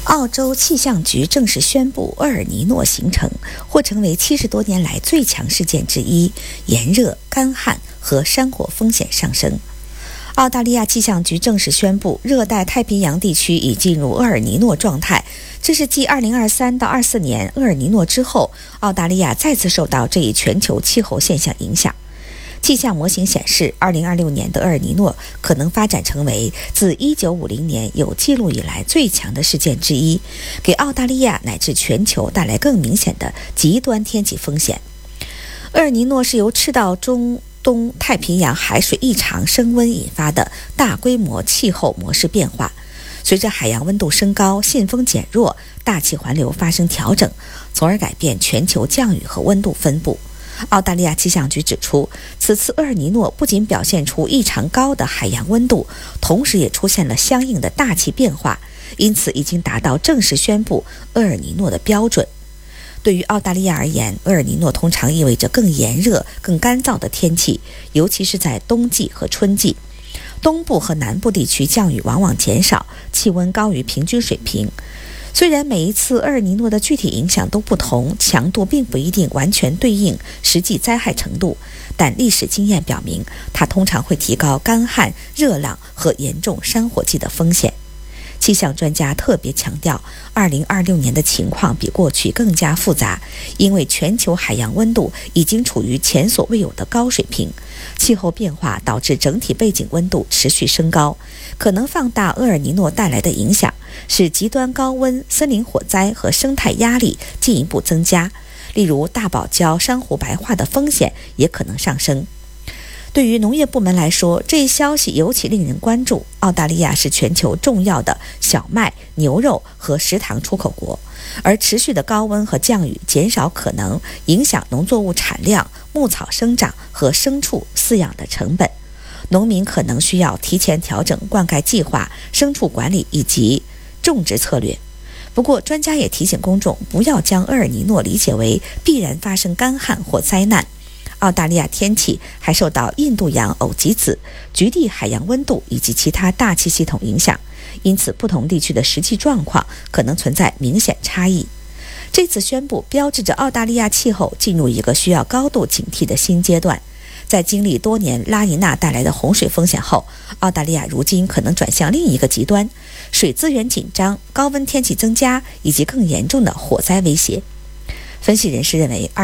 澳洲气象局正式宣布厄尔尼诺形成，或成为70多年来最强事件之一，炎热、干旱和山火风险上升。澳大利亚气象局正式宣布，热带太平洋地区已进入厄尔尼诺状态，这是继2023到24年厄尔尼诺之后，澳大利亚再次受到这一全球气候现象影响。气象模型显示，2026年的厄尔尼诺可能发展成为自1950年有记录以来最强的事件之一，给澳大利亚乃至全球带来更明显的极端天气风险。厄尔尼诺是由赤道中东太平洋海水异常升温引发的大规模气候模式变化，随着海洋温度升高，信风减弱，大气环流发生调整，从而改变全球降雨和温度分布。澳大利亚气象局指出，此次厄尔尼诺不仅表现出异常高的海洋温度，同时也出现了相应的大气变化，因此已经达到正式宣布厄尔尼诺的标准。对于澳大利亚而言，厄尔尼诺通常意味着更炎热、更干燥的天气，尤其是在冬季和春季。东部和南部地区降雨往往减少，气温高于平均水平。虽然每一次厄尔尼诺的具体影响都不同，强度并不一定完全对应实际灾害程度，但历史经验表明，它通常会提高干旱、热浪和严重山火季的风险。气象专家特别强调，2026年的情况比过去更加复杂，因为全球海洋温度已经处于前所未有的高水平，气候变化导致整体背景温度持续升高，可能放大厄尔尼诺带来的影响，使极端高温、森林火灾和生态压力进一步增加，例如大堡礁珊瑚白化的风险也可能上升。对于农业部门来说，这一消息尤其令人关注。澳大利亚是全球重要的小麦、牛肉和食糖出口国，而持续的高温和降雨减少可能影响农作物产量、牧草生长和牲畜饲养的成本。农民可能需要提前调整灌溉计划、牲畜管理以及种植策略。不过，专家也提醒公众不要将厄尔尼诺理解为必然发生干旱或灾难。澳大利亚天气还受到印度洋偶极子、局地海洋温度以及其他大气系统影响，因此不同地区的实际状况可能存在明显差异。这次宣布标志着澳大利亚气候进入一个需要高度警惕的新阶段。在经历多年拉尼娜带来的洪水风险后，澳大利亚如今可能转向另一个极端，水资源紧张、高温天气增加以及更严重的火灾威胁。分析人士认为